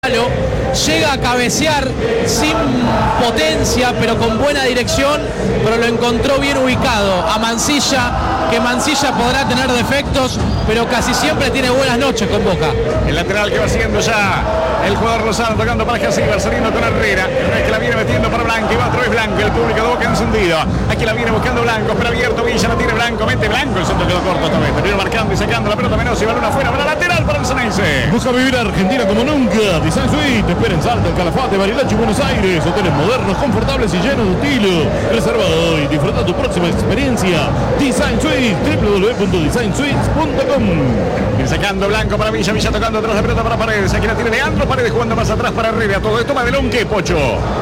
Llega a cabecear sin potencia, pero con buena dirección, pero lo encontró bien ubicado a Mansilla, que Mansilla podrá tener defectos, pero casi siempre tiene buenas noches con Boca. El lateral que va haciendo ya el jugador Lozano, tocando para Jacíbar, saliendo con Herrera. Herrera que la viene metiendo para Blanco, y va otra vez Blanco, el público de Boca encendido. Aquí la viene buscando Blanco, pero abierto Villa, la tiene Blanco, mete Blanco, el centro quedó corto esta vez, terminó marcando y sacando la pelota menos y balón afuera, para lateral para el Ceneice. Busca vivir Argentina como nunca. Design Suite, espera en Salta, en Calafate, Bariloche, Buenos Aires. Hoteles modernos, confortables y llenos de estilo. Reserva hoy, disfruta tu próxima experiencia. Design Suite, www.designsuites.com. Viene sacando Blanco para Villa, Villa tocando atrás la pelota para Paredes. Aquí la tiene Leandro Paredes jugando más atrás para Herrera. Todo esto Madelón, ¿qué, Pocho?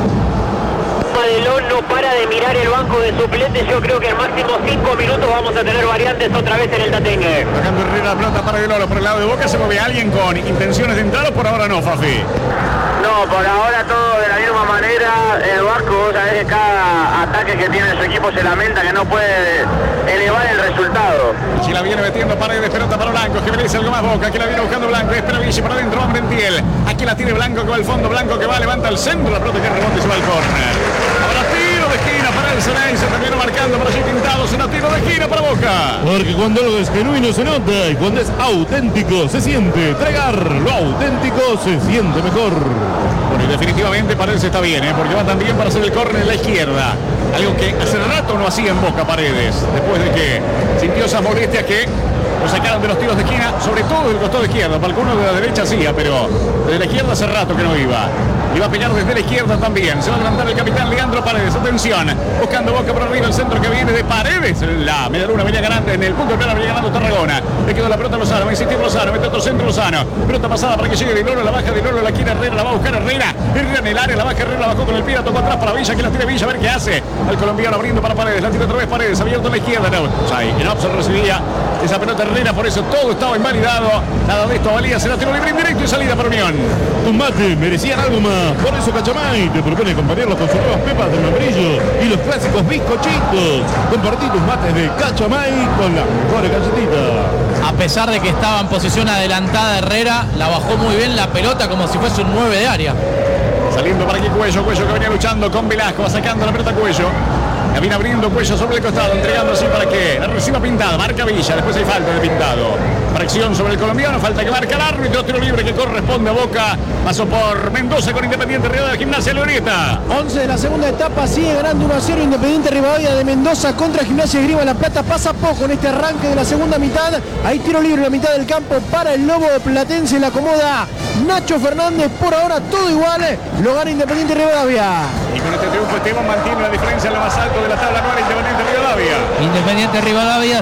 Madelón no para de mirar el banco de suplentes. Yo creo que en máximo 5 minutos vamos a tener variantes otra vez en el Tatengue. Tocando Herrera la pelota para Deloro por el lado de Boca. Se mueve alguien con intenciones de entrar o por ahora no, Fafi. No, por ahora todo de la misma manera. El Vasco, vos sabés que cada ataque que tiene su equipo se lamenta que no puede elevar el resultado. Si la viene metiendo Paredes, pelota para Blanco, que merece algo más Boca. Aquí la viene buscando Blanco, espera Villa para adentro, va Brentiel. Aquí la tiene Blanco que va al fondo, Blanco que va, levanta el centro, la pelota que rebota y se va al córner. Ahora tiro de esquina para el Ceneice, terminó marcando para allí Pintado, será tiro de esquina para Boca. Porque cuando algo es genuino se nota y cuando es auténtico se siente. Tragar lo auténtico se siente mejor. Bueno, y definitivamente Paredes está bien, porque va también para hacer el córner en la izquierda. Algo que hace rato no hacía en Boca Paredes, después de que sintió esas molestias que lo sacaron de los tiros de esquina, sobre todo del costado izquierdo. Para algunos de la derecha hacía, pero desde la izquierda hace rato que no iba. Iba a pegar desde la izquierda también. Se va a levantar el capitán Leandro Paredes. Atención, buscando Boca por arriba, el centro que viene de Paredes. La media luna venía ganando en el punto de plano, venía ganando Tarragona. Le quedó la pelota a Lozano, va a insistir Lozano, mete otro centro Lozano. Pelota pasada para que llegue de Loro, la baja de Loro, la quiere Herrera, la va a buscar Herrera. Herrera en el área, la baja Herrera, la bajó con el pie, la tocó atrás para Villa, que la tira Villa, a ver qué hace. El colombiano abriendo para Paredes, la tira otra vez Paredes, abierto a la izquierda. No, en Opson recibía esa pelota Herrera, por eso todo estaba invalidado. Nada de esto valía, se la tiró libre indirecto y salida para Unión. Tus mates merecían algo más, por eso Cachamay te propone acompañarlos con sus nuevas pepas de membrillo y los clásicos bizcochitos. Compartí tus mates de Cachamay con las mejores galletitas. A pesar de que estaba en posición adelantada Herrera, la bajó muy bien la pelota como si fuese un 9 de área. Saliendo para aquí Cuello que venía luchando con Velasco, va sacando la pelota Cuello. La viene abriendo Cuello sobre el costado, entregando así para que la reciba Pintado, marca Villa, después hay falta de Pintado. Fracción sobre el colombiano, falta que marca el árbitro, tiro libre que corresponde a Boca. Pasó por Mendoza con Independiente Rivadavia, Gimnasia Glorieta. 11 de la segunda etapa, sigue ganando 1-0 Independiente Rivadavia de Mendoza contra Gimnasia Esgrima La Plata. Pasa poco en este arranque de la segunda mitad. Hay tiro libre en la mitad del campo para el Lobo de Platense, la acomoda Nacho Fernández. Por ahora todo igual, lo gana Independiente Rivadavia. Y con este triunfo Esteban mantiene la diferencia en lo más alto de la tabla anual. Independiente Rivadavia. Independiente Rivadavia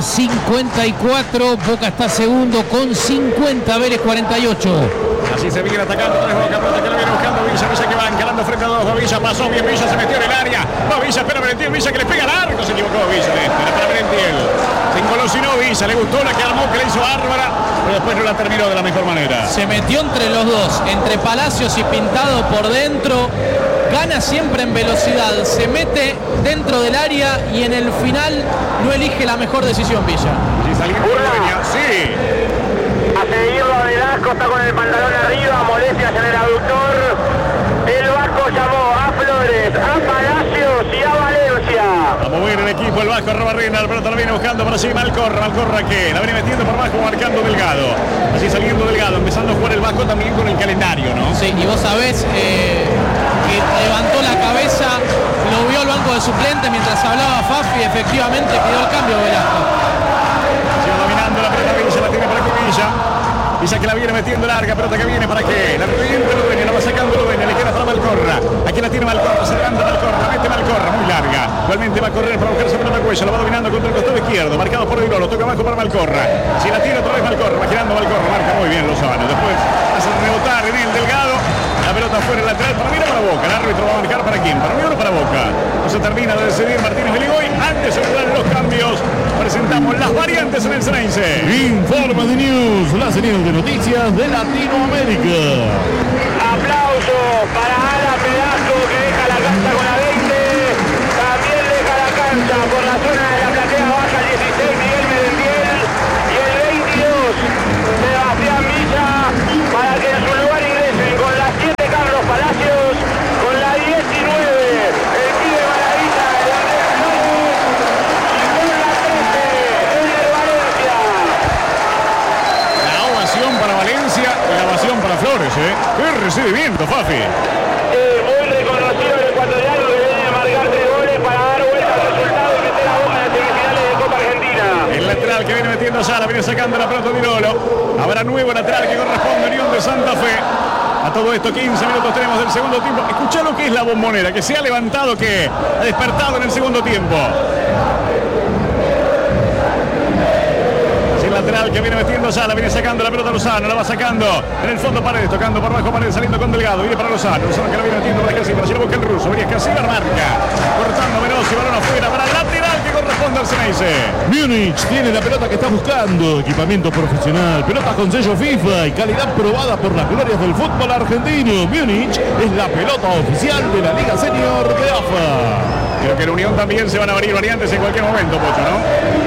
54, Boca está segundo con 50, Vélez 48. Así se viene atacando tres Boca, pelota que la viene buscando Villa, Villa que va encarando frente a dos, va Villa, pasó bien Villa, se metió en el área, va Villa, espera Merentiel, Villa que le pega largo, se equivocó Villa, era para Merentiel, se engolosinó Villa, le gustó la que armó, que le hizo bárbara, pero después no la terminó de la mejor manera. Se metió entre los dos, entre Palacios y Pintado por dentro, gana siempre en velocidad, se mete dentro del área y en el final no elige la mejor decisión Villa. Sí, saliendo de la sí. A seguirlo a Velasco, está con el pantalón arriba, molestias en el aductor. El Vasco llamó a Flores, a Palacios y a Valencia. A mover el equipo, el Vasco roba Reina, la pelota la viene buscando para allí Malcorra que la viene metiendo por abajo, marcando Delgado. Así saliendo Delgado, empezando a jugar el Vasco también con el calendario, ¿no? Sí, y vos sabés que levantó la cabeza, lo vio el banco de suplentes mientras hablaba Fafi, efectivamente pidió el cambio Velasco. Sigue dominando la pelota Villa, la tiene para Villa. Villa que la viene metiendo larga, pelota que viene para que la reviente Ludueña, la va sacando Ludueña, le queda para Malcorra. Aquí la tiene Malcorra, se levanta Malcorra, la mete Malcorra, muy larga. Igualmente va a correr para buscar su pelota Cuello, la va dominando contra el costado izquierdo, marcado por Diloro, toca abajo para Malcorra. Si la tira otra vez Malcorra, va girando Malcorra, marca muy bien Lozano. Después hace rebotar en el Delgado. La pelota fuera el lateral, para mí no para Boca. El árbitro va a marcar para quién, para mí o no para Boca. No se termina de decidir Martínez Beligoy. Antes de dar los cambios, presentamos las variantes en el Ceneice. Informa de News, la señal de noticias de Latinoamérica. Aplauso para Ala Pedazo que deja la cancha con la 20. También deja la cancha por la zona de la platea baja el 16 Miguel Merentiel y el 22 Sebastián Villa para que en su lugar ingresen con las 7 ¡Qué recibimiento, Fafi! Muy reconocido el ecuatoriano que viene a marcar 3 goles para dar vuelta al resultado y meter a Boca en las semifinales de Copa Argentina. El lateral que viene metiendo Sala, viene sacando la pelota de Lolo. Habrá nuevo lateral que corresponde a Unión de Santa Fe. A todo esto 15 minutos tenemos del segundo tiempo. Escuchá lo que es la Bombonera, que se ha levantado, que ha despertado en el segundo tiempo. El lateral que viene metiendo Sala, viene sacando la pelota Lozano, la va sacando en el fondo Paredes, tocando por abajo Paredes, saliendo con Delgado, viene para Lozano que la viene metiendo para Escasíbar, allí lo busca el ruso, venía Escasíbar, marca, cortando Veloso, balón afuera para el lateral que corresponde al Ceneice. Múnich tiene la pelota que está buscando, equipamiento profesional, pelota con sello FIFA y calidad probada por las glorias del fútbol argentino. Múnich es la pelota oficial de la Liga Senior de AFA. Creo que en Unión también se van a abrir variantes en cualquier momento, Pocho, ¿no?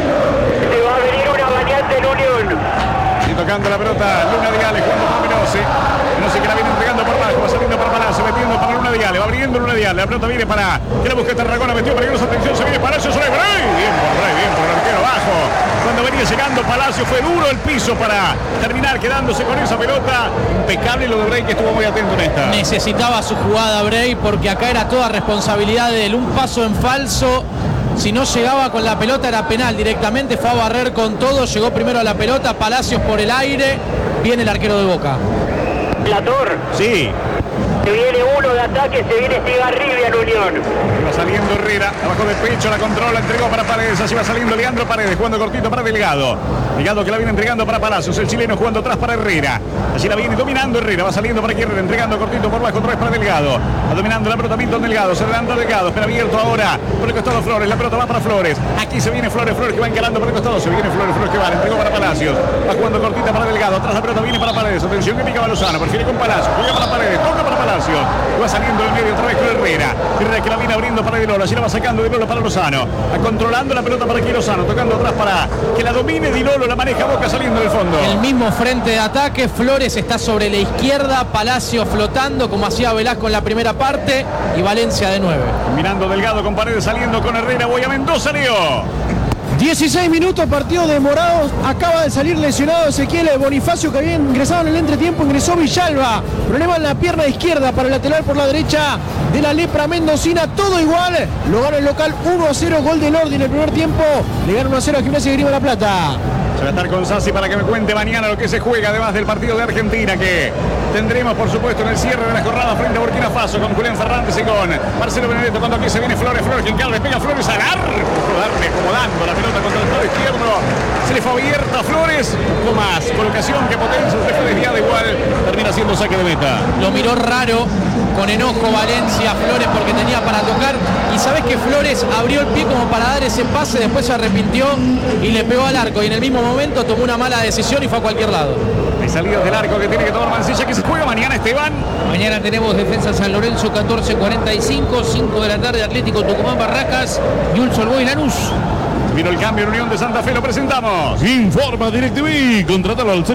Se va a venir una variante en Unión. Y tocando la pelota, Luna Diale jugando con Menose. Menose que la viene entregando por abajo, va saliendo para Palacio, metiendo para Luna Diale, va abriendo Luna Diale. La pelota viene para que la busca Tarragona, metió peligrosa atención, se viene Palacio, sobre Bray. Bien por el arquero abajo. Cuando venía llegando Palacio fue duro el piso para terminar quedándose con esa pelota. Impecable lo de Bray, que estuvo muy atento en esta. Necesitaba su jugada Bray porque acá era toda responsabilidad de él. Un paso en falso. Si no llegaba con la pelota era penal directamente, fue a barrer con todo, llegó primero a la pelota, Palacios por el aire, viene el arquero de Boca. Plator. Sí. Se viene uno de ataque, se viene Estigarribia en Unión. Va saliendo Herrera, abajo de pecho, la controla, entregó para Paredes, así va saliendo Leandro Paredes, jugando cortito para Delgado. Delgado que la viene entregando para Palacios, el chileno jugando atrás para Herrera. Allí la viene dominando Herrera, va saliendo para Herrera, entregando cortito por bajo, otra vez para Delgado. Va dominando la pelota Milton Delgado, se levanta Delgado, espera abierto ahora por el costado Flores, la pelota va para Flores. Aquí se viene Flores que va encarando por el costado, se viene Flores que va, entregó para Palacios. Va jugando cortita para Delgado, atrás la pelota viene para Paredes, atención que pica Lozano, prefiere con Palacios, juega para Paredes, toca para Palacios. Va saliendo del medio otra vez con Herrera. Herrera que la viene abriendo para De Lolo. Allí la va sacando De Lolo para Lozano. Va controlando la pelota para aquí Lozano. Tocando atrás para que la domine De Lolo. La maneja Boca saliendo del fondo. El mismo frente de ataque. Flores está sobre la izquierda. Palacio flotando como hacía Velasco en la primera parte. Y Valencia de 9. Mirando Delgado con Paredes saliendo con Herrera. Boya Mendoza, Leo. 16 minutos, partido demorado. Acaba de salir lesionado Ezequiel Bonifacio, que había ingresado en el entretiempo. Ingresó Villalba. Problema en la pierna izquierda para el lateral por la derecha de la lepra mendocina. Todo igual. Lo gana el local 1-0. Gol de Lordi en el primer tiempo. Le gana 1-0 a Gimnasia de Grima La Plata. Se va a estar con Sassi para que me cuente mañana lo que se juega, además del partido de Argentina que tendremos, por supuesto, en el cierre de la jornada frente a Burkina Faso con Julián Fernández y con Marcelo Benedetto. Cuando aquí se viene Flores que encara, le pega Flores al arco, darle acomodando la pelota contra el lado izquierdo. Se le fue abierta a Flores, un poco más colocación que potencia, se fue desviada igual, termina siendo saque de meta. Lo miró raro, con enojo Valencia Flores porque tenía para tocar. Y sabes que Flores abrió el pie como para dar ese pase, después se arrepintió y le pegó al arco. Y en el mismo momento tomó una mala decisión y fue a cualquier lado. Hay salidas del arco que tiene que tomar Mancilla, que se juega mañana, Esteban. Mañana tenemos Defensa San Lorenzo 14:45, 5 de la tarde Atlético Tucumán Barracas y Ulso Boy Lanús. Vino el cambio en Unión de Santa Fe, lo presentamos. Informa DirecTV, contratalo al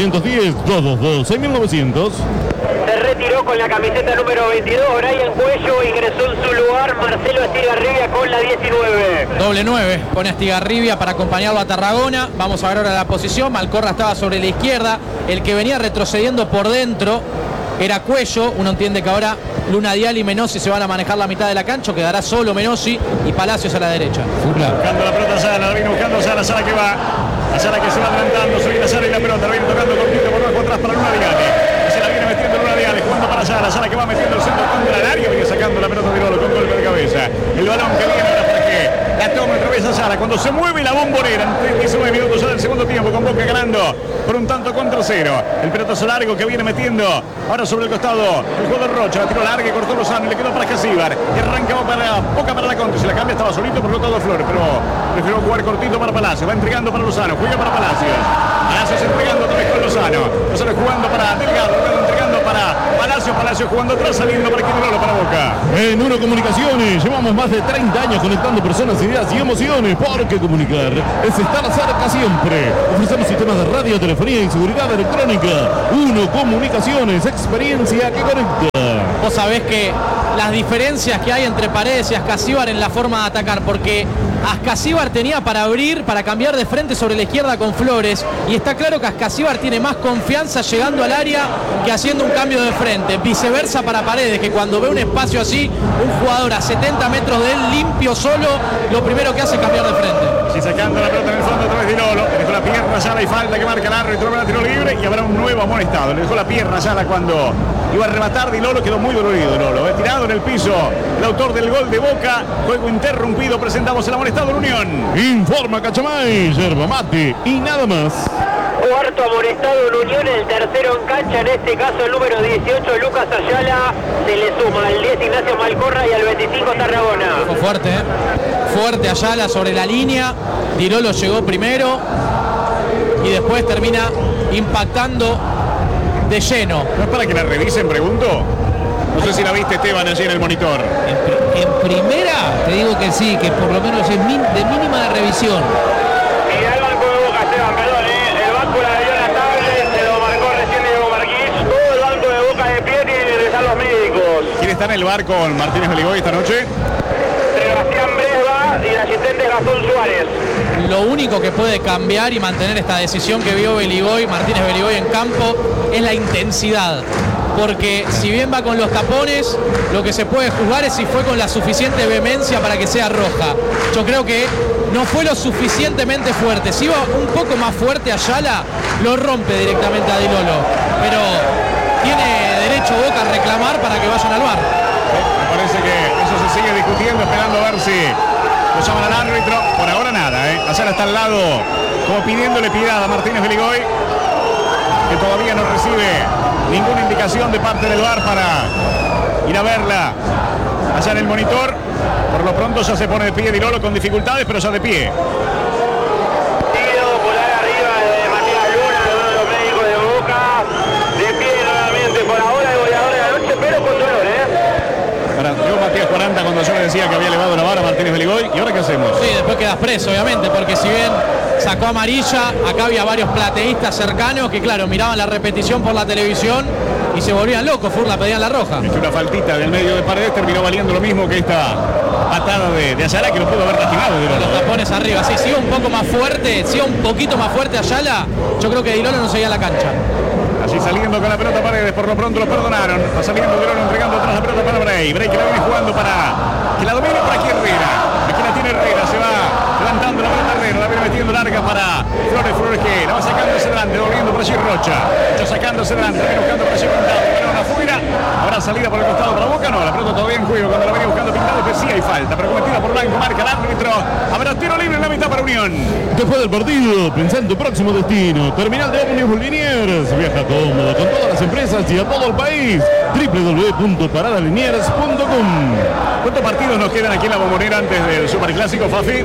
0810-222-6900. Se retiró con la camiseta número 22, Brian Cuello, ingresó en su lugar Marcelo Estigarribia con la 19. Doble 9 con Estigarribia para acompañarlo a Tarragona. Vamos a ver ahora la posición. Malcorra estaba sobre la izquierda. El que venía retrocediendo por dentro era Cuello. Uno entiende que ahora Luna Diale y Menossi se van a manejar la mitad de la cancha. Quedará solo Menossi y Palacios a la derecha. Buscando la pelota Sala, la viene buscando Sala, Sala que va. A Sala que se va adelantando, se viene Sala y la pelota, la viene tocando cortito por abajo atrás para Luna Diale. Se la viene metiendo Luna Diale, jugando para Sala, Sala que va metiendo el centro contra el área, viene sacando la pelota de Lolo con golpe de cabeza. El balón que viene ahora para que la toma otra vez a Sala. Cuando se mueve la Bombonera, en 39 minutos ya del segundo tiempo, con Boca ganando por un tanto contra 0. El pelotazo largo que viene metiendo ahora sobre el costado el jugador Rocha, la tiró larga y cortó Lozano, le quedó para Escasíbar y arranca Boca para la contra. Se la cambia, estaba solito por el otro lado Flores, pero prefirió jugar cortito para Palacios. Va entregando para Lozano, juega para Palacios. Palacios entregando otra vez con Lozano. Lozano jugando para Delgado, entregando para Palacios. Palacios jugando atrás, saliendo para Quinololo, para Boca. En Uno Comunicaciones llevamos más de 30 años conectando personas, ideas y emociones, porque comunicar es estar cerca siempre. Ofrecemos sistemas de radio, telefonía y seguridad electrónica. Uno Comunicaciones, experiencia que conecta. vos sabés que las diferencias que hay entre Paredes y Ascasíbar en la forma de atacar, porque Ascasíbar tenía para abrir, para cambiar de frente sobre la izquierda con Flores, y está claro que Ascasíbar tiene más confianza llegando al área que haciendo un cambio de frente. Viceversa para Paredes, que cuando ve un espacio así, un jugador a 70 metros de él, limpio, solo, lo primero que hace es cambiar de frente. Y sacando la pelota en el fondo a través de Lolo, le dejó la pierna a Sala y falta que marca el árbitro para tiro libre y habrá un nuevo amonestado. Le dejó la pierna a Sala cuando iba a rematar Di Lolo, quedó muy dolorido Lolo. Tirado en el piso el autor del gol de Boca, juego interrumpido, presentamos el amonestado de Unión. Informa Cachamay, yerba mate y nada más. Cuarto amonestado en Unión, el tercero en cancha, en este caso el número 18 Lucas Ayala, se le suma al 10 Ignacio Malcorra y al 25 Tarragona. Fue fuerte, ¿eh? Fuerte Ayala sobre la línea, Di Lolo llegó primero y después termina impactando de lleno. ¿No es para que la revisen, pregunto? No sé si la viste, Esteban, allí en el monitor. En primera, te digo que sí, que por lo menos es de mínima de revisión. Mira el banco de Boca, Esteban, perdón, el banco la dio la tablet, se lo marcó recién Diego Marquís, todo el banco de Boca de pie, tiene que ingresar los médicos. ¿Quién está en el bar con Martínez Beligoy esta noche? Sebastián Bresba y el asistente Gastón Suárez. Lo único que puede cambiar y mantener esta decisión que vio Martínez Beligoy en campo, es la intensidad. Porque si bien va con los tapones, lo que se puede juzgar es si fue con la suficiente vehemencia para que sea roja. Yo creo que no fue lo suficientemente fuerte. Si iba un poco más fuerte Ayala, lo rompe directamente a Di Lolo. Pero tiene derecho Boca a reclamar para que vayan al VAR. Me parece que eso se sigue discutiendo, esperando a ver si lo llaman al árbitro. Por ahora nada, Ayala está al lado, como pidiéndole piedad a Martínez Beligoy, que todavía no recibe ninguna indicación de parte del VAR para ir a verla allá en el monitor. Por lo pronto ya se pone de pie Di Lolo con dificultades, pero ya de pie. Tiro polar arriba de Matías Luna, uno de los médicos de Boca. De pie nuevamente por ahora el goleador de la noche, pero con dolor, Ahora, yo Matías 40 cuando yo le decía que había elevado la vara a Martínez Beligoy. ¿Y ahora qué hacemos? Sí, después quedas preso, obviamente, porque si bien sacó amarilla, acá había varios plateístas cercanos que, claro, miraban la repetición por la televisión y se volvían locos, Furla, pedían la roja. Es que una faltita del medio de Paredes terminó valiendo lo mismo que esta patada de Ayala, que lo pudo haber lastimado. Los tapones arriba, sí, sigue un poco más fuerte, sigue un poquito más fuerte Ayala, yo creo que Di Lolo no seguía la cancha. Así saliendo con la pelota Paredes, por lo pronto lo perdonaron. Va saliendo Di Lolo, entregando atrás la pelota para Bray. Bray que la viene jugando para que la domine por aquí Herrera. Aquí la tiene Herrera, se va levantando la pelota Herrera, la viene metiendo larga para Flores que la va sacando hacia adelante, volviendo por allí Rocha. Sacando hacia adelante, viene buscando por allí Pintado, balón afuera. Habrá salida por el costado para Boca, no, la pelota todavía en juego cuando la venía buscando Pintado, pues sí hay falta, pero cometida por Blanco, marca el árbitro. Habrá tiro libre en la mitad para Unión. Después del partido, pensá en tu próximo destino. Terminal de ómnibus Liniers. Viaja cómodo con todas las empresas y a todo el país. www.paradaliniers.com. ¿Cuántos partidos nos quedan aquí en la Bombonera antes del Superclásico, Fafi?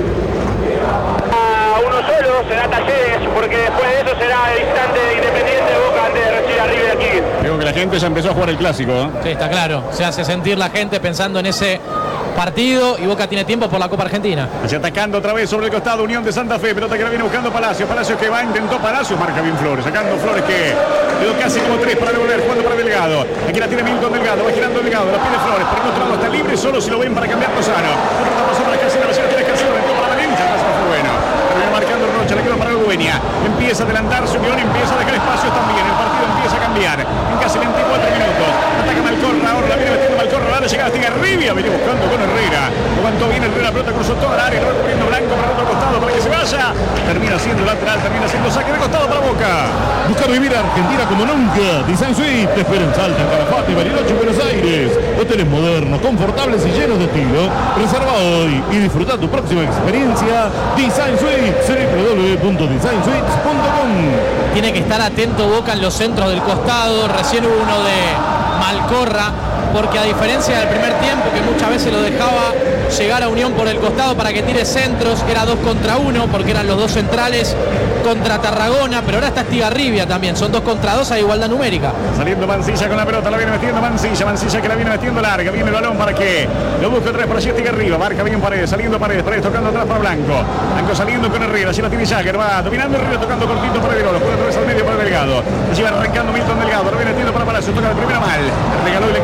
Uno solo, será Talleres, porque después de eso será el instante de Independiente de Boca antes de recibir a River aquí. Creo que la gente ya empezó a jugar el clásico, Sí, está claro, se hace sentir la gente pensando en ese partido y Boca tiene tiempo por la Copa Argentina. Así atacando otra vez sobre el costado Unión de Santa Fe, pelota que la viene buscando Palacios que va, intentó Palacios, marca bien Flores, sacando Flores que quedó casi como 3 para devolver, jugando para Delgado. Aquí la tiene Milton Delgado, va girando Delgado, la pide Flores, por el otro lado está libre, solo si lo ven para cambiar Lozano. Otra pasó para Casino, la tiene Casino, metió para Valencia, el paso fue bueno. Termina marcando Rocha, le quedó para Alguenia. Empieza a adelantarse Unión, empieza a dejar espacios también, el partido empieza a cambiar. En casi 24 minutos, ataca Malcorra, ahora la viene metiendo Malcorra, va a llegar hasta Rivia, venía buscando con Herrera. Aguantó bien Herrera, pelota cruzó toda el área, lo va cubriendo Blanco para el otro costado para que se vaya. Termina siendo lateral, termina siendo saque de costado para Boca. Busca vivir a Argentina como nunca. Design Suite te espera en Salta, en Calafate, Bariloche, Buenos Aires. Hoteles modernos, confortables y llenos de estilo. Reserva hoy y disfruta tu próxima experiencia. Design Suite, www.designsuites.com. Tiene que estar atento Boca en los centros del costado, recién hubo uno de Malcorra, porque a diferencia del primer tiempo, que muchas veces lo dejaba llegar a Unión por el costado para que tire centros, era 2 contra 1, porque eran los dos centrales contra Tarragona, pero ahora está Estigarribia también, son 2 contra 2 a igualdad numérica. Saliendo Mancilla con la pelota, la viene metiendo Mancilla que la viene metiendo larga, viene el balón para que lo busque otra vez por allí Estigarribia, marca bien Paredes, saliendo Paredes tocando atrás para Blanco saliendo con Herrera, allí la tiene Jagger, va dominando Herrera, tocando cortito para Di Lolo, juega al medio para Delgado, allí va arrancando Milton Delgado, lo viene metiendo para Palacio, toca de primera mal, regaló y le quedó Menosi,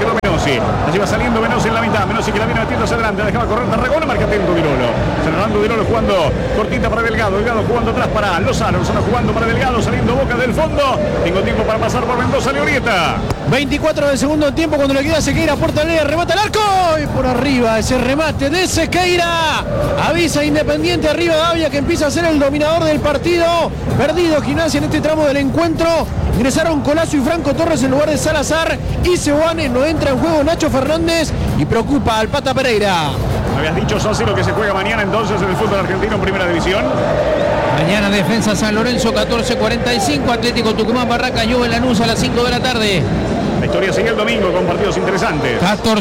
Menosi. Allí va saliendo Menosi en la mitad. Menosi que la viene metiendo hacia adelante. Dejaba correr Tarragona. Marca atento Di Lolo. Fernando Di Lolo jugando cortita para Delgado. Delgado jugando atrás para Lozano. Lozano jugando para Delgado. Saliendo Boca del fondo. Tengo tiempo para pasar por Mendoza Leorieta. 24 del segundo tiempo cuando le queda a Sequeira, Portalea, remata el arco y por arriba ese remate de Sequeira. Avisa Independiente arriba Gavia que empieza a ser el dominador del partido. Perdido Gimnasia en este tramo del encuentro. Ingresaron Colazo y Franco Torres en lugar de Salazar y Seoane. No entra en juego Nacho Fernández y preocupa al Pata Pereira. Me habías dicho, Sosi, lo que se juega mañana entonces en el fútbol argentino en primera división. Mañana Defensa San Lorenzo 14:45, Atlético Tucumán Barracas Juve Lanús a las 5 de la tarde. La historia sigue el domingo con partidos interesantes.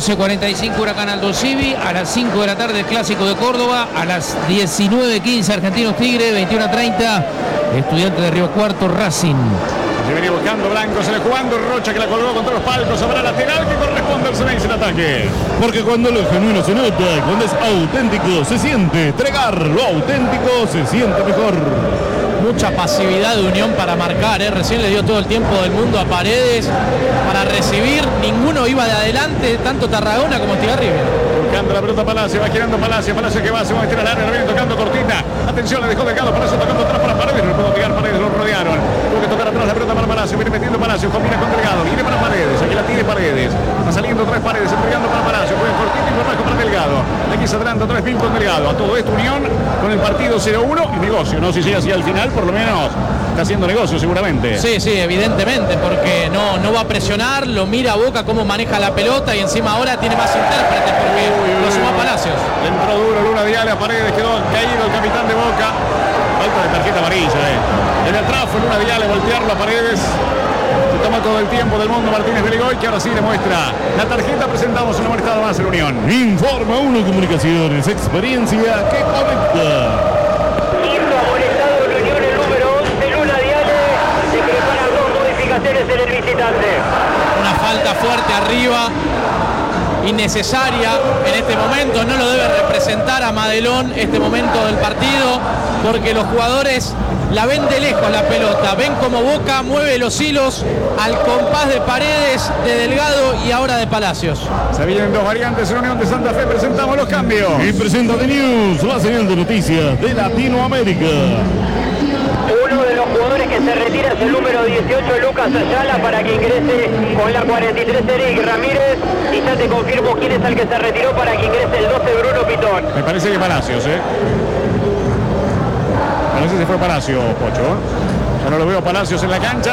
14:45 Huracán Aldo Civi, a las 5 de la tarde el Clásico de Córdoba, a las 19:15 Argentinos Tigre, 21:30 Estudiantes de Río Cuarto Racing. Se venía buscando Blanco, se le jugando Rocha que la colgó contra los palcos, habrá lateral que corresponde al Ceneice en ataque. Porque cuando lo genuino se nota, cuando es auténtico se siente. Tregar, lo auténtico se siente mejor. Mucha pasividad de Unión para marcar, recién le dio todo el tiempo del mundo a Paredes para recibir, ninguno iba de adelante, tanto Tarragona como Estigarribia. Buscando la pelota Palacio, va girando Palacio que va, se va a meter al área, viene tocando cortita, atención, le dejó Delgado, Palacio tocando atrás para Paredes, no pudo pegar Paredes, lo rodearon, tuvo que tocar atrás la pelota para Palacio, viene metiendo Palacio, combina con Delgado, viene para Paredes, aquí la tiene Paredes, va saliendo tres Paredes, entregando para Palacio, juega cortito y por bajo para Delgado, aquí se adelanta otra vez Pin con Delgado, a todo esto Unión con el partido 0-1 y negocio, no sé si así al final, por lo menos está haciendo negocio seguramente. Sí, evidentemente, porque no va a presionar, lo mira a Boca cómo maneja la pelota y encima ahora tiene más intérpretes porque lo suma Palacios. Le entró duro Luna Viale a Paredes, quedó caído el capitán de Boca. Falta de tarjeta amarilla. En el atrás fue Luna Viale voltearlo a Paredes. Se toma todo el tiempo del mundo Martínez Beligoy, que ahora sí le muestra la tarjeta. Presentamos un amonestado más en Unión. Informa Uno Comunicaciones, experiencia que conecta. En el visitante. Una falta fuerte arriba, innecesaria en este momento, no lo debe representar a Madelón este momento del partido, porque los jugadores la ven de lejos la pelota, ven como Boca mueve los hilos al compás de Paredes, de Delgado y ahora de Palacios. Se vienen dos variantes en Unión de Santa Fe, presentamos los cambios. Y presenta The News, la señal de noticias de Latinoamérica. Uno de los jugadores que se retira es el número 18, Lucas Ayala, para que ingrese con la 43, Eric Ramírez. Y ya te confirmo quién es el que se retiró para que ingrese el 12, Bruno Pitón. Me parece que Palacios, Parece que se fue Palacios, Pocho. Ya no lo veo Palacios en la cancha.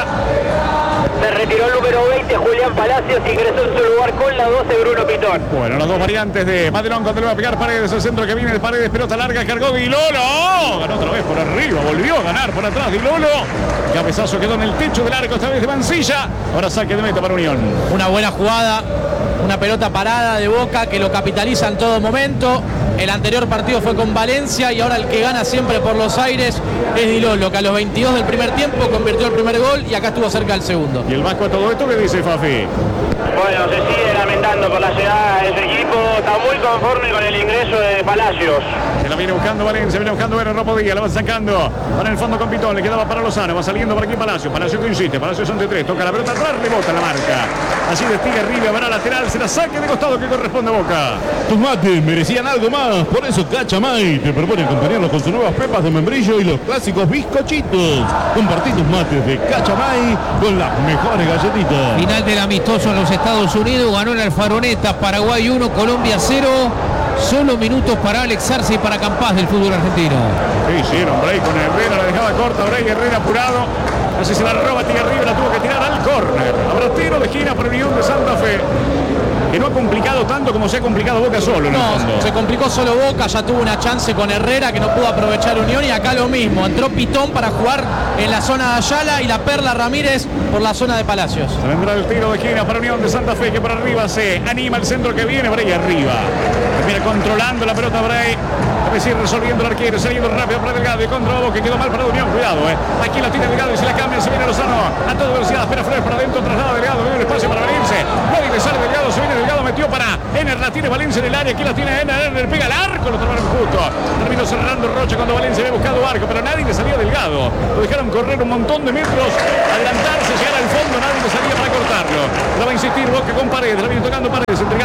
Se retiró el número 20, Julián Palacios, y ingresó en su lugar con la 12, Bruno Pitón. Bueno, las dos variantes de Madelón cuando le va a pegar Paredes, el centro que viene de Paredes, pelota larga, cargó Di Lolo. Ganó otra vez por arriba, volvió a ganar por atrás Di Lolo. Cabezazo quedó en el techo del arco, esta vez de Mansilla. Ahora saque de meta para Unión. Una buena jugada, una pelota parada de Boca que lo capitaliza en todo momento. El anterior partido fue con Valencia y ahora el que gana siempre por los aires es Di Lolo, que a los 22 del primer tiempo convirtió el primer gol y acá estuvo cerca del segundo. ¿Y el Vasco a todo esto qué dice, Fafi? Bueno, se sigue lamentando por la llegada de su equipo, está muy conforme con el ingreso de Palacios. Se la viene buscando Valencia, viene buscando Vero, no podía, la va sacando para el fondo con Pitón, le quedaba para Lozano, va saliendo por aquí Palacios, Palacios que insiste, Palacios ante tres, toca la pelota atrás, rebota la marca. Así destiga arriba, va a lateral, se la saque de costado que corresponde a Boca. Tus mates merecían algo más, por eso Cachamay te propone acompañarlos con sus nuevas pepas de membrillo y los clásicos bizcochitos. Compartí tus mates de Cachamay con las mejores galletitas. Final del amistoso en los Estados Unidos, ganó el Alfaroneta, Paraguay 1, Colombia 0. Solo minutos para Alex Arce y para Campás del fútbol argentino. Sí, hicieron break con Herrera, la dejaba corta, break, Herrera apurado. No sé si la roba Estigarribia, la tuvo que tirar al córner. Habrá tiro de esquina para Unión de Santa Fe, que no ha complicado tanto como se ha complicado Boca solo. No, se complicó solo Boca, ya tuvo una chance con Herrera que no pudo aprovechar Unión y acá lo mismo. Entró Pitón para jugar en la zona de Ayala y la Perla Ramírez por la zona de Palacios. Se vendrá el tiro de esquina para Unión de Santa Fe, que por arriba se anima el centro que viene, Bray arriba. Termina controlando la pelota Bray. A ver si resolviendo el arquero, saliendo rápido para Delgado y contra Boca, que quedó mal para Unión, cuidado, Aquí la tiene Delgado y se la cambia, se viene Lozano a toda velocidad, espera Flores para adentro, traslada Delgado, viene el espacio para venirse. Nadie le sale Delgado, se viene Delgado, metió para Ener, la tiene Valencia en el área, aquí la tiene Ener, pega el arco, lo tomaron justo. Terminó cerrando Rocha cuando Valencia había buscado arco, pero nadie le salía Delgado. Lo dejaron correr un montón de metros, adelantarse, llegar al fondo, nadie le salía para cortarlo. La va a insistir Boca con Paredes, la viene tocando Paredes, entre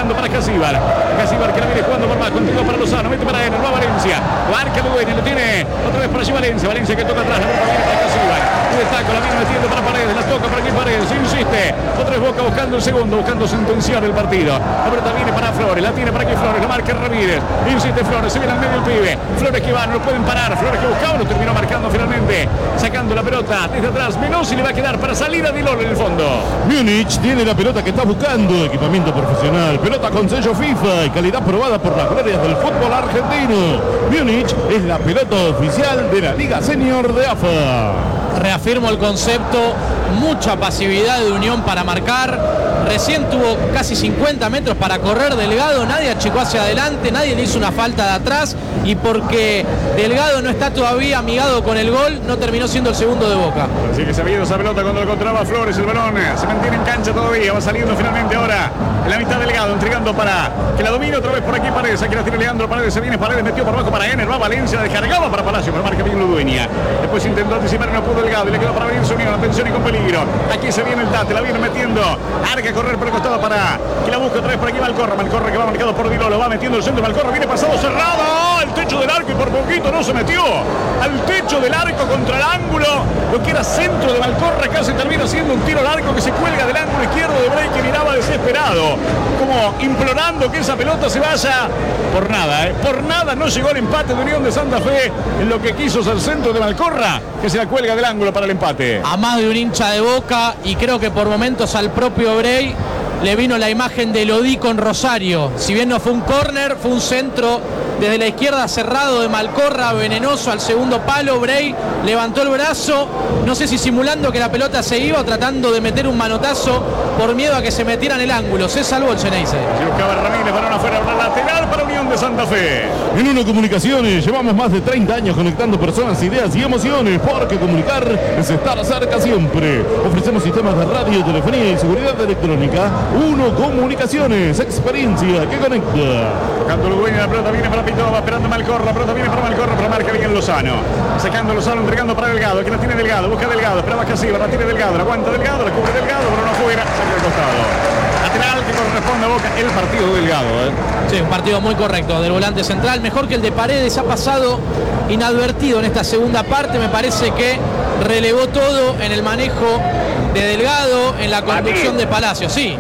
Casíbar. Casíbar que la viene jugando por más. Continúa para Lozano. Mete para él. Va Valencia. Marca Ludueña. Lo tiene otra vez para allí Valencia. Valencia que toca atrás. La pelota viene para Casíbar. Y destaca. La viene metiendo para Paredes. La toca para aquí Paredes. Insiste. Otra vez Boca buscando el segundo. Buscando sentenciar el partido. La pelota viene para Flores. La tiene para aquí Flores. La marca Ramírez. Insiste Flores. Se viene al medio el pibe. Flores que va. No lo pueden parar. Flores que buscaba. Lo terminó marcando finalmente. Sacando la pelota desde atrás. Menossi le va a quedar para salir a Dilol en el fondo. Múnich tiene la pelota que está buscando. Equipamiento profesional. Pelota con sello FIFA y calidad probada por las glorias del fútbol argentino. Múnich es la pelota oficial de la Liga Senior de AFA. Reafirmo el concepto, mucha pasividad de Unión para marcar. Recién tuvo casi 50 metros para correr Delgado, nadie achicó hacia adelante, nadie le hizo una falta de atrás, y porque Delgado no está todavía amigado con el gol, no terminó siendo el segundo de Boca. Así que se ha ido esa pelota cuando lo encontraba Flores, el balón se mantiene en cancha todavía, va saliendo finalmente ahora en la mitad Delgado, entregando para que la domine otra vez por aquí Paredes, aquí la tiene Leandro Paredes, se viene Paredes, metió por abajo para Ener, va Valencia, descargaba para Palacio, pero marca bien Ludueña. Después intentó anticipar y no pudo Delgado, y le quedó para venir su Unión, atención y con peligro. Aquí se viene el Tate, la viene metiendo, larga a correr por el costado para que la busque otra vez por aquí Malcorra, Malcorra que va marcado por Dilolo, va metiendo el centro, Malcorra viene pasado cerrado, el techo del arco y por poquito no se metió al techo del arco contra el ángulo, lo que era centro de Malcorra, casi termina siendo un tiro al arco que se cuelga del ángulo izquierdo de Bray, que miraba desesperado, como implorando que esa pelota se vaya. Por nada no llegó el empate de Unión de Santa Fe en lo que quiso ser centro de Malcorra, que se la cuelga del ángulo para el empate. A más de un hincha de Boca, y creo que por momentos al propio Bray le vino la imagen de Lodi con Rosario. Si bien no fue un córner, fue un centro desde la izquierda cerrado de Malcorra, venenoso al segundo palo. Bray levantó el brazo, no sé si simulando que la pelota se iba o tratando de meter un manotazo por miedo a que se metiera en el ángulo. Se salvó el Xeneize. Se buscaba Ramírez, balón afuera, lateral para Unión de Santa Fe. En Uno Comunicaciones llevamos más de 30 años conectando personas, ideas y emociones, porque comunicar es estar cerca siempre. Ofrecemos sistemas de radio, telefonía y seguridad electrónica. Uno Comunicaciones, experiencia que conecta. Tocando Ludueña, la pelota viene para Pitó, va esperando Malcorra, la pelota viene para Malcorra, pero marca bien Lozano. Sacando Lozano, entregando para Delgado, que la tiene Delgado, busca Delgado, esperaba Casíbar, la tiene Delgado, la aguanta Delgado, la cubre Delgado, pero no afuera, saca al costado. Lateral que corresponde a Boca, el partido de Delgado. Sí, un partido muy correcto del volante central, mejor que el de Paredes, ha pasado inadvertido en esta segunda parte, me parece que relevó todo en el manejo de Delgado, en la conducción de Palacio, sí.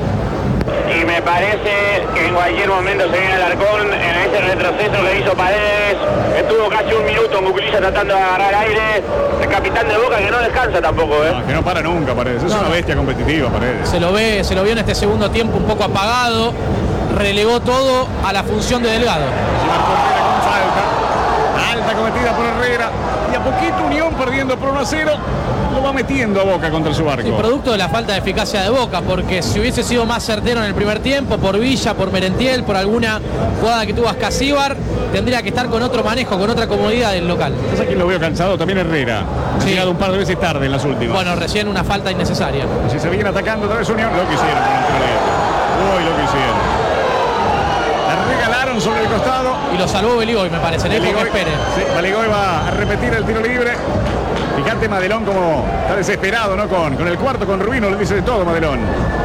Y me parece que en cualquier momento se viene Alarcón en ese retroceso que hizo Paredes. Estuvo casi un minuto Mucurilla tratando de agarrar aire. El capitán de Boca que no descansa tampoco, No, que no para nunca Paredes. Es una bestia competitiva Paredes. Se lo vio en este segundo tiempo un poco apagado. Relegó todo a la función de Delgado. Con falta. Alta cometida por Herrera. Y a poquito Unión perdiendo por 1-0. Lo va metiendo a Boca contra su arco. Sí, producto de la falta de eficacia de Boca, porque si hubiese sido más certero en el primer tiempo, por Villa, por Merentiel, por alguna jugada que tuvo Ascasíbar, tendría que estar con otro manejo, con otra comodidad del local. ¿Es aquí lo veo cansado? También Herrera. Ha llegado un par de veces tarde en las últimas. Bueno, recién una falta innecesaria. Si se viene atacando otra vez Unión, lo que hicieron con el lo que hicieron. La regalaron sobre el costado. Y lo salvó Beligoy, me parece. Le dijo que espere. Sí, Beligoy va a repetir el tiro libre. Fíjate Madelón como está desesperado, ¿no? Con el cuarto, con Rubino, le dice de todo Madelón.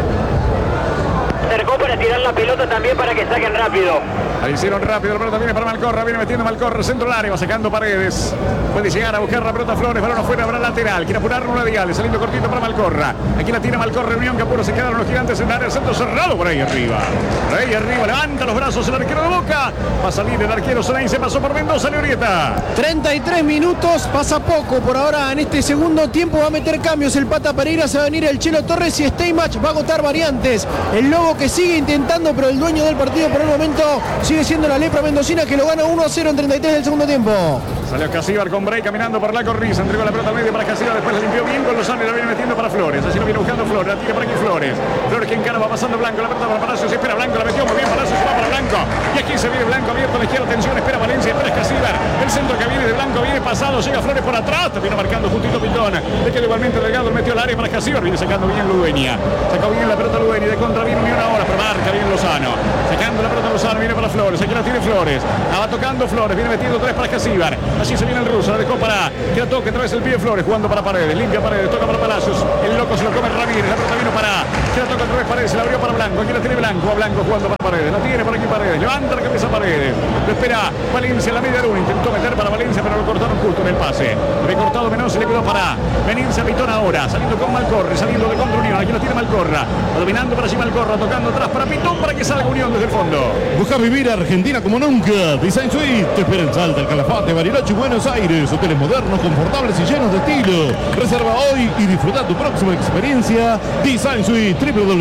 Acercó para tirar la pelota también para que saquen rápido. Ahí hicieron rápido, la pelota viene para Malcorra, viene metiendo Malcorra, centro del área, va sacando Paredes. Puede llegar a buscar la pelota Flores, balón afuera, habrá lateral, quiere apurar una dial, saliendo cortito para Malcorra. Aquí la tiene Malcorra, Unión que apura, se quedaron los gigantes en el área, el centro cerrado por ahí arriba. Por ahí arriba, levanta los brazos el arquero de Boca. Va a salir el arquero Sonain, se pasó por Mendoza, Leorieta. 33 minutos, pasa poco por ahora en este segundo tiempo, va a meter cambios el Pata Pereira, se va a venir el Chelo Torres y Steinmach va a agotar variantes. El Lobo que sigue intentando, pero el dueño del partido por el momento sigue siendo la lepra mendocina, que lo gana 1-0 en 33 del segundo tiempo. Salió Casíbar con Bray caminando por la cornisa, entregó la pelota al medio para Casíbar, después la limpió bien con Lozano y la viene metiendo para Flores, así lo viene buscando Flores, la tira para aquí Flores que encara, va pasando Blanco, la pelota para Palacio, se espera Blanco, la metió muy bien Palacio, se va para Blanco, y aquí se viene Blanco abierto a la izquierda, atención, espera Valencia, espera Casíbar, el centro que viene de Blanco, viene pasado, llega Flores por atrás, termina marcando justito Pitón, le queda igualmente Delgado, metió al área para Casíbar, viene sacando bien Ludueña, sacó bien la pelota Ludueña, de contra viene Unión ahora, pero marca bien Lozano, sacando la pelota Lozano, viene para para Flores. Aquí la tiene Flores. La va tocando Flores. Viene metiendo 3 para Casíbar. Allí se viene el ruso. La dejó para que la toque. Trae el pie Flores. Jugando para Paredes. Limpia Paredes. Toca para Palacios. El loco se lo come Ramírez. La pelota vino para que la toca otra vez Paredes. Se la abrió para Blanco. Aquí la tiene Blanco. A Blanco jugando para Paredes. La tiene por aquí Paredes. Levanta la cabeza Paredes. Lo espera Valencia en la media luna. Intentó meter para Valencia, pero lo cortaron justo en el pase. Recortado menos se le quedó para venirse a Pitón ahora. Saliendo con Malcorre. Saliendo de contra Unión. Aquí lo tiene Malcorra. Dominando para allí Malcorra. Tocando atrás para Pitón para que salga Unión desde el fondo. Busca vivir Argentina como nunca. Design Suite te espera en Salta, el Calafate, Bariloche y Buenos Aires. Hoteles modernos, confortables y llenos de estilo. Reserva hoy y disfruta tu próxima experiencia. Design Suite,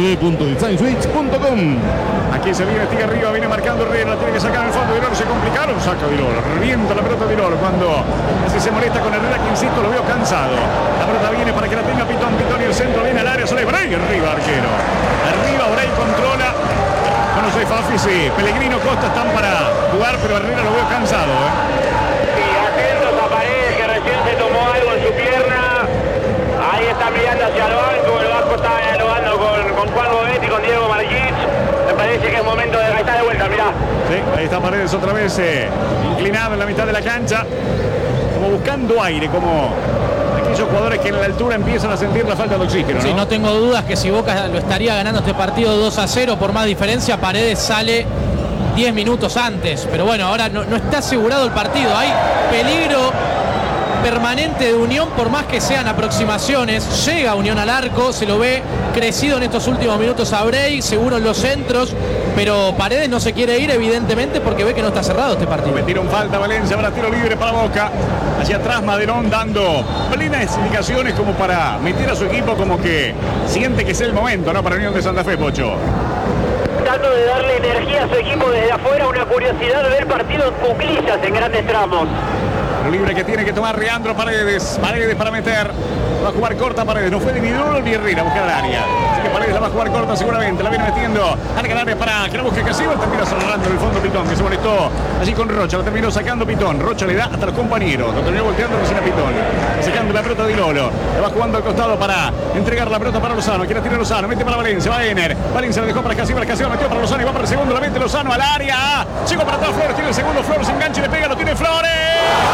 www.designsuites.com. Aquí se viene, tira arriba, viene marcando Herrera, la tiene que sacar en el fondo. Dilolo se complicaron, saca Dilolo, revienta la pelota Dilolo cuando así se molesta con Herrera, que insisto lo veo cansado. La pelota viene para que la tenga Pitón y el centro viene al área, sale Bray arriba, arquero. Arriba Bray controla. Bueno, soy Fafi, sí. Pellegrino, Costa están para jugar, pero Herrera lo veo cansado. Sí, atentos a Paredes, que recién se tomó algo en su pierna. Ahí está mirando hacia el banco está dialogando con Juan Bovetti, con Diego Margich. Me parece que es momento de... Ahí está de vuelta, mirá. Sí, ahí está Paredes otra vez inclinado en la mitad de la cancha, como buscando aire, como aquellos jugadores que en la altura empiezan a sentir la falta de oxígeno, ¿no? Sí, no tengo dudas que si Boca lo estaría ganando este partido 2-0 por más diferencia, Paredes sale 10 minutos antes. Pero bueno, ahora no está asegurado el partido. Hay peligro permanente de Unión, por más que sean aproximaciones. Llega Unión al arco, se lo ve crecido en estos últimos minutos a Bray, seguro en los centros, pero Paredes no se quiere ir evidentemente porque ve que no está cerrado este partido. Metieron falta Valencia, ahora tiro libre para Boca. Hacia atrás Maderón dando plenas indicaciones como para meter a su equipo, como que siente que es el momento, ¿no? Para Unión de Santa Fe, Pocho. Tratando de darle energía a su equipo desde afuera, una curiosidad de ver partido en cuclillas en grandes tramos. Lo libre que tiene que tomar Leandro Paredes. Paredes para meter. Va a jugar corta Paredes. No fue ni Vidolo ni Herrera a buscar el área. Así que Paredes la va a jugar corta seguramente. La viene metiendo al área para que la busque Casíbar. Termina cerrando en el fondo Pitón, que se molestó allí con Rocha. La terminó sacando Pitón. Rocha le da hasta los compañeros. Lo terminó volteando recién a Pitón. Sacando la pelota de Dilolo. La va jugando al costado para entregar la pelota para Lozano. Aquí la tiene Lozano. Mete para Valencia. Va Ener. Valencia la dejó para Casíbar. Casíbar metió para Lozano y va para el segundo. La mete Lozano al área. Llegó para atrás Flores. Tiene el segundo. Flores engancha y le pega. Lo tiene Flores.